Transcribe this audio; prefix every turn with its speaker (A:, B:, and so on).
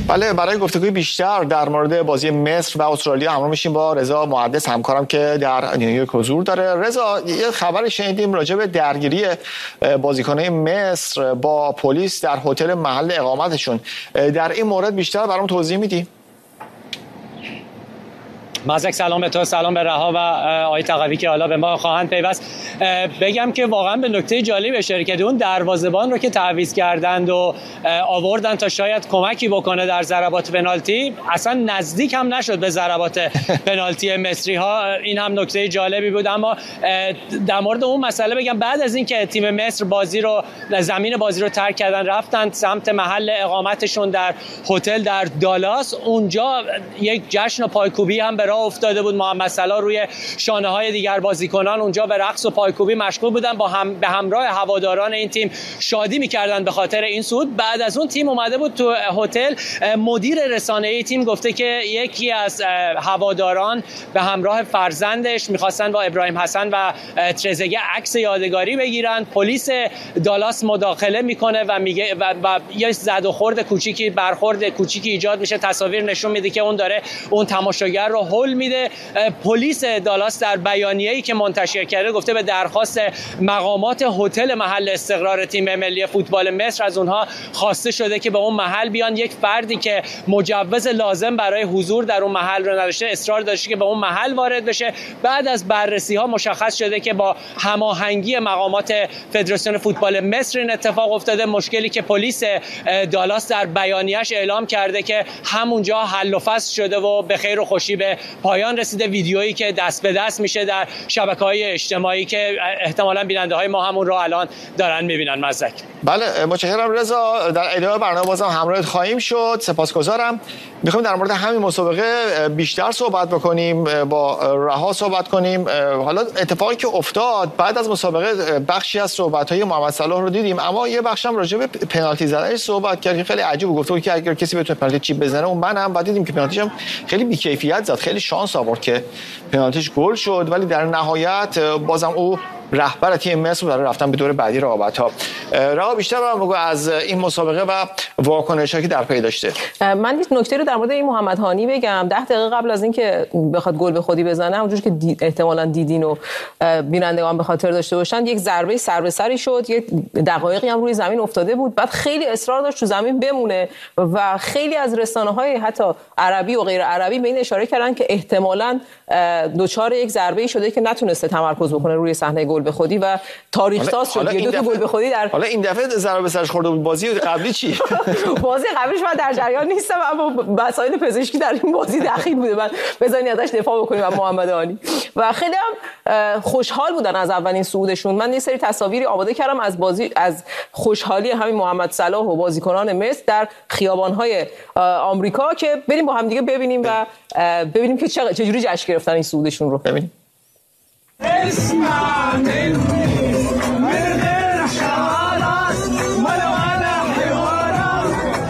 A: بله، برای گفتگوی بیشتر در مورد بازی مصر و استرالیا همراه میشیم با رضا محدث، همکارم که در نیویورک حضور داره. رضا، یه خبری شنیدیم راجع به درگیری بازیکنان مصر با پلیس در هتل محل اقامتشون. در این مورد بیشتر برام توضیح میدی؟
B: مازک سلام به تو، سلام به رها و آقای تقوی که حالا به ما خواهند پیوست. بگم که واقعا به نکته جالب اشاره کردی، اون دروازه‌بان رو که تعویض کردند و آوردن تا شاید کمکی بکنه در ضربات پنالتی، اصلا نزدیک هم نشد به ضربات پنالتی مصری ها. این هم نکته جالبی بود. اما در مورد اون مسئله بگم، بعد از اینکه تیم مصر زمین بازی رو ترک کردن، رفتن سمت محل اقامتشون در هتل در دالاس. اونجا یک جشن و پایکوبی هم به راه افتاده بود. محمد صلاح روی شانه‌های دیگر بازیکنان اونجا به رقص و پایکوبی مشغول بودن، به همراه هواداران این تیم شادی می‌کردن به خاطر این صعود. بعد از اون تیم اومده بود تو هتل. مدیر رسانه‌ای تیم گفته که یکی از هواداران به همراه فرزندش می‌خواستن با ابراهیم حسن و ترزگه عکس یادگاری بگیرن. پلیس دالاس مداخله میکنه و میگه و یه زد و خورد کوچیکی، برخورد کوچیکی ایجاد میشه. تصاویر نشون میده که اون داره اون تماشاگر رو هول میده. پلیس دالاس در بیانیه‌ای که منتشر کرده گفته به درخواست مقامات هتل محل استقرار تیم ملی فوتبال مصر از اونها خواسته شده که به اون محل بیان. یک فردی که مجوز لازم برای حضور در اون محل رو نداشته اصرار داشته که به اون محل وارد بشه. بعد از بررسی‌ها مشخص شده که با هماهنگی مقامات فدراسیون فوتبال مصر این اتفاق افتاده. مشکلی که پلیس دالاس در بیانیه‌اش اعلام کرده که همونجا حل و فصل شده و به خیر و خوشی به پایان رسیده. ویدیویی که دست به دست میشه در شبکه‌های اجتماعی که احتمالاً بیننده‌های ما همون رو الان دارن می‌بینن. مزدک.
A: بله، متشکرم رضا. در ادامه برنامه بازم همراهت خواهیم شد. سپاسگزارم. می‌خوایم در مورد همین مسابقه بیشتر صحبت بکنیم، با رها صحبت کنیم. حالا اتفاقی که افتاد بعد از مسابقه، بخشی از صحبت‌های محمد صلاح رو دیدیم، اما یه بخشم راجع به پنالتی زدنش صحبت کرد که خیلی عجیب گفت که اگر کسی بتونه پنالتی چیپ بزنه اون منم. بعد دیدیم که پنالتیش هم خیلی بی‌کیفیت زد، خیلی شانس آورد که پنالتیش گل شد، ولی در نهایت بازم او رهبر تیم مصر برای رفتن به دور بعدی رقابت‌ها. رها، بیشتر برام بگو از این مسابقه و واکنش‌هایی که در پی داشته.
C: من یک نکته رو در مورد این محمد هانی بگم. 10 دقیقه قبل از اینکه بخواد گل به خودی بزنه، اونجوری که احتمالاً دیدین و بینندگان به خاطر داشته باشن، یک ضربه سر به سری شد، یک دقایقی هم روی زمین افتاده بود، بعد خیلی اصرار داشت تو زمین بمونه و خیلی از رسانه‌های حتی عربی و غیر عربی به این اشاره کردن که احتمالاً دچار یک ضربه‌ای شده که نتونسته تمرکز بکنه روی صحنه گل به خودی و تاریخ ساز شد. یه دو تا گل به خودی در
A: حالا این دفعه ضربه به سرش خورده بود. بازی قبلی چی؟
C: بازی قبلیش من در جریان نیستم، اما مسائل پزشکی در این بازی دخیل بوده. من بذارین ازش دفاع بکنیم و محمد علی و خیلی هم خوشحال بودن از اولین صعودشون. من یه سری تصاویری آماده کردم از بازی، از خوشحالی همین محمد صلاح و بازیکنان مصر در خیابان‌های آمریکا، که بریم با هم دیگه ببینیم و ببینیم که چجوری جشن گرفتن این صعودشون رو.
A: ببینیم.